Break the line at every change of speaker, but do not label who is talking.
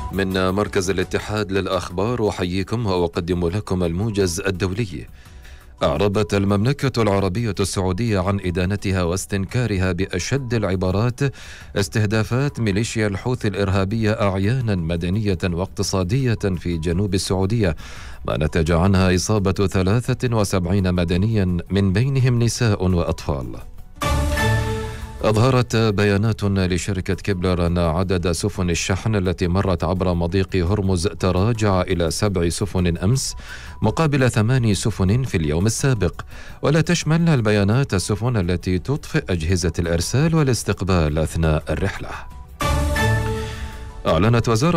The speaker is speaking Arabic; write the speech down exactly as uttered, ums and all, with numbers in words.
من مركز الاتحاد للأخبار أحييكم وأقدم لكم الموجز الدولي. أعربت المملكة العربية السعودية عن إدانتها واستنكارها بأشد العبارات استهدافات ميليشيا الحوثي الإرهابية أعيانا مدنية واقتصادية في جنوب السعودية، ما نتج عنها إصابة ثلاثة وسبعين مدنيا من بينهم نساء وأطفال. أظهرت بيانات لشركة كيبلر أن عدد سفن الشحن التي مرت عبر مضيق هرمز تراجع إلى سبع سفن أمس مقابل ثماني سفن في اليوم السابق، ولا تشمل البيانات السفن التي تطفئ أجهزة الإرسال والاستقبال أثناء الرحلة. أعلنت وزارة